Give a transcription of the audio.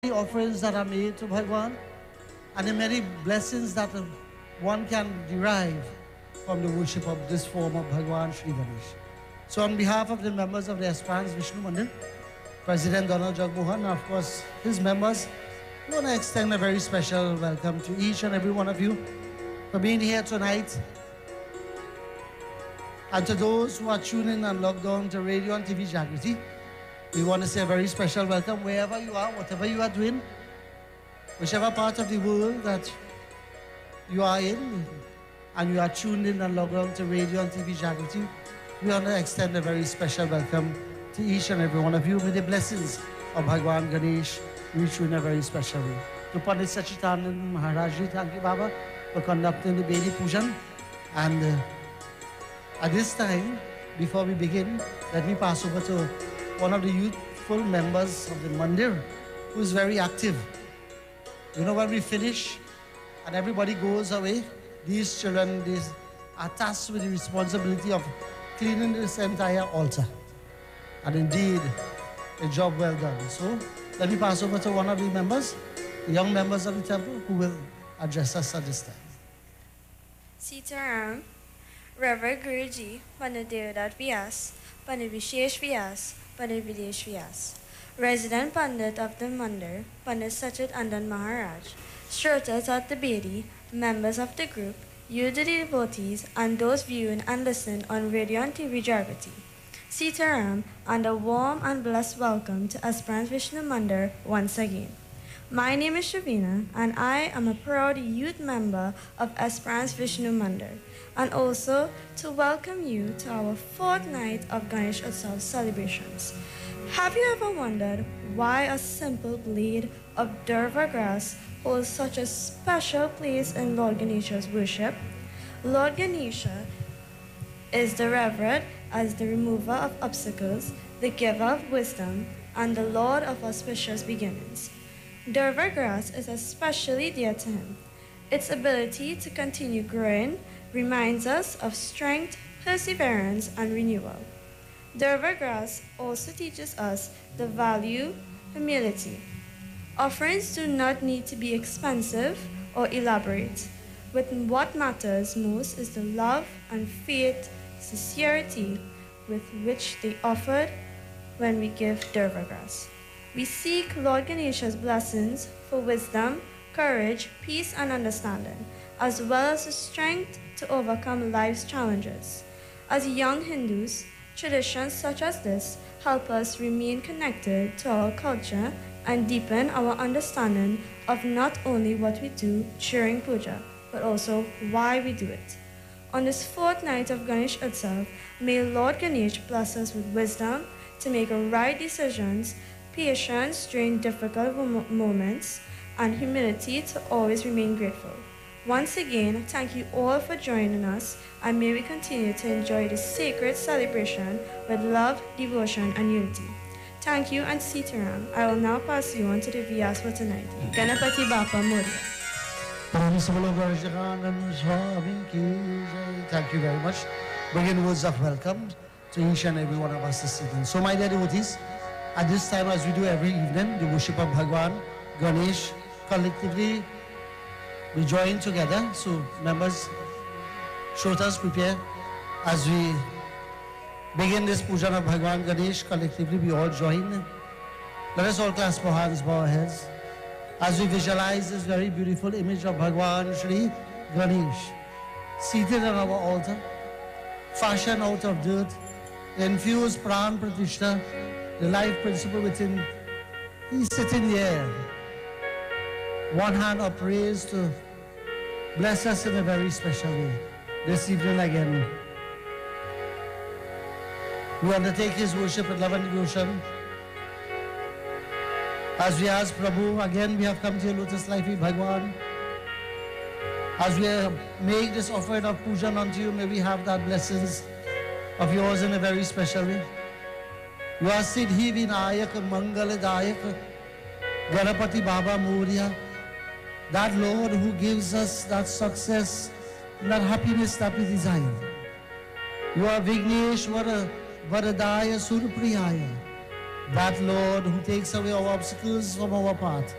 offerings that are made to Bhagwan and the many blessings that one can derive from the worship of this form of Bhagwan Sri Ganesh. So on behalf of the members of the Esperance Vishnu Mandir, President Donald Jagmohan, and of course his members, I want to extend a very special welcome to each and every one of you for being here tonight. And to those who are tuning and logged on to Radio and TV Jagriti, we want to say a very special welcome wherever you are, whatever you are doing, whichever part of the world that you are in, and you are tuned in and logged on to Radio and TV Jagriti. We want to extend a very special welcome to each and every one of you. May the blessings of Bhagwan Ganesh reach you in a very special way. To Pandit Sachidanand Maharaj Ji, thank you, Baba, for conducting the Bedi Pujan. And at this time, before we begin, let me pass over to one of the youthful members of the Mandir who is very active. You know, when we finish and everybody goes away, these children are tasked with the responsibility of cleaning this entire altar. And indeed, a job well done. So let me pass over to one of the members, the young members of the temple, who will address us at this time. Sitaram, Reverend Guruji, Pandit Deodat Vyas, Pandit Vishesh Vyas, Pandit Videsh Vyas, Resident Pandit of the Mandir, Pandit Sachit Anand Maharaj, Shrotas at the Bedi, members of the group, you the devotees, and those viewing and listening on Radio and TV Jagriti. Sitaram, and a warm and blessed welcome to Esperance Vishnu Mandir once again. My name is Shavina, and I am a proud youth member of Esperance Vishnu Mandir, and also to welcome you to our fourth night of Ganesh Utsav celebrations. Have you ever wondered why a simple blade of durva grass holds such a special place in Lord Ganesha's worship? Lord Ganesha is the revered as the remover of obstacles, the giver of wisdom, and the Lord of auspicious beginnings. Durva grass is especially dear to him. Its ability to continue growing reminds us of strength, perseverance, and renewal. Durva grass also teaches us the value, humility. Offerings do not need to be expensive or elaborate. But what matters most is the love and faith, sincerity with which they offered when we give Durva grass. We seek Lord Ganesha's blessings for wisdom, courage, peace, and understanding, as well as the strength to overcome life's challenges. As young Hindus, traditions such as this help us remain connected to our culture and deepen our understanding of not only what we do during puja, but also why we do it. On this fourth night of Ganesh Utsav, may Lord Ganesh bless us with wisdom to make right decisions, patience during difficult moments, and humility to always remain grateful. Once again, thank you all for joining us, and may we continue to enjoy this sacred celebration with love, devotion, and unity. Thank you, and Sitaram. I will now pass you on to the Vyas for tonight. Ganapati Bappa Moria. Thank you very much. Bringing words of welcome to each and every one of us this evening. So my dear devotees, at this time, as we do every evening, the worship of Bhagwan Ganesh, collectively we join together. So members, Shrotas, prepare as we begin this puja of Bhagwan Ganesh. Collectively we all join. Let us all clasp our hands, bow our heads, as we visualize this very beautiful image of Bhagwan Shri Ganesh seated on our altar, fashioned out of dirt, infused Pran Pratishtha, the life principle within. He's sitting here, one hand upraised to bless us in a very special way. This evening again, we undertake his worship with love and devotion. As we ask Prabhu, again we have come to your lotus life, Bhagwan. As we make this offering of pujan unto you, may we have that blessings of yours in a very special way. You are Siddhi Vinayak Mangaladayak Ganapati Baba Moria, that Lord who gives us that success and that happiness that we desire. You are Vigneshwara Varadaya Surpriyaya, That Lord who takes away our obstacles from our path